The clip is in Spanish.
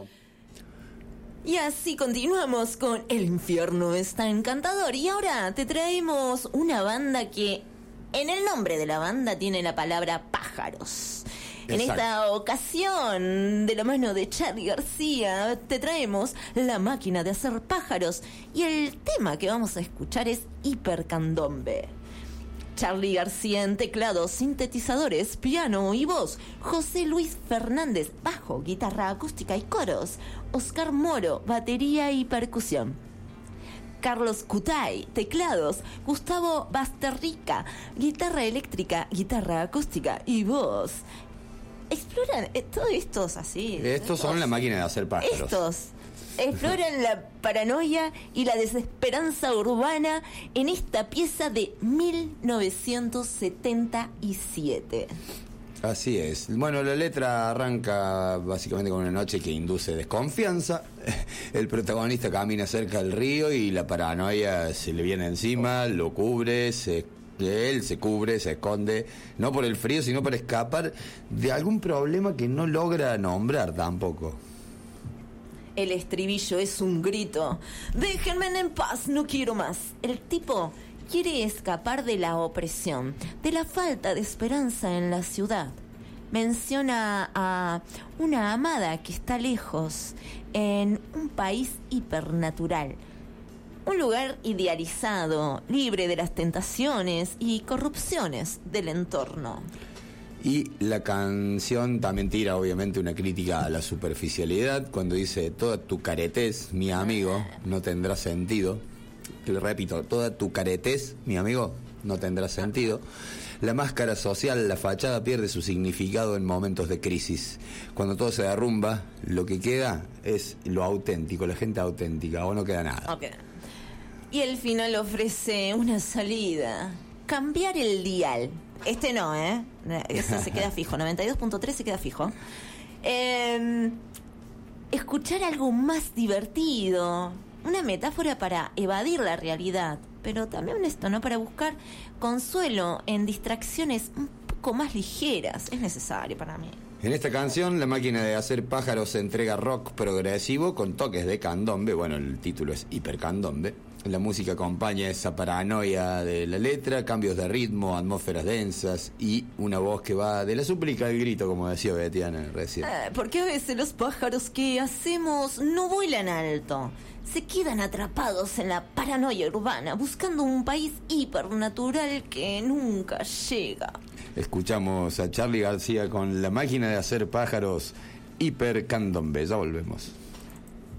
No. Y así continuamos con El infierno está encantador. Y ahora te traemos una banda que en el nombre de la banda tiene la palabra pájaros. En esta ocasión, de la mano de Charly García, te traemos La máquina de hacer pájaros. Y el tema que vamos a escuchar es Hipercandombe. Charly García en teclados, sintetizadores, piano y voz. José Luis Fernández, bajo, guitarra acústica y coros. Oscar Moro, batería y percusión. Carlos Cutay, teclados. Gustavo Basterrica, guitarra eléctrica, guitarra acústica y voz. Exploran todos estos así. Estos son La máquina de hacer pájaros. Estos exploran la paranoia y la desesperanza urbana en esta pieza de 1977. Así es. Bueno, la letra arranca básicamente con una noche que induce desconfianza. El protagonista camina cerca del río y la paranoia se le viene encima, lo cubre, él se cubre, se esconde, no por el frío, sino para escapar de algún problema que no logra nombrar tampoco. El estribillo es un grito: déjenme en paz, no quiero más. El tipo quiere escapar de la opresión, de la falta de esperanza en la ciudad. Menciona a una amada que está lejos, en un país hipernatural. Un lugar idealizado, libre de las tentaciones y corrupciones del entorno. Y la canción también tira obviamente una crítica a la superficialidad cuando dice: toda tu caretez, mi amigo, no tendrá sentido. Le repito, toda tu caretez, mi amigo, no tendrá sentido. La máscara social, la fachada pierde su significado en momentos de crisis. Cuando todo se derrumba, lo que queda es lo auténtico, la gente auténtica, o no queda nada. Okay. Y el final ofrece una salida: cambiar el dial. Este no, eso se queda fijo. 92.3 se queda fijo. Escuchar algo más divertido. Una metáfora para evadir la realidad. Pero también esto, ¿no? Para buscar consuelo en distracciones un poco más ligeras. Es necesario para mí. En esta canción, La máquina de hacer pájaros se entrega rock progresivo con toques de candombe. Bueno, el título es Hipercandombe. La música acompaña esa paranoia de la letra, cambios de ritmo, atmósferas densas y una voz que va de la súplica al grito, como decía Betiana recién. Porque a veces los pájaros que hacemos no vuelan alto. Se quedan atrapados en la paranoia urbana, buscando un país hipernatural que nunca llega. Escuchamos a Charly García con La máquina de hacer pájaros, Hipercandombe. Ya volvemos.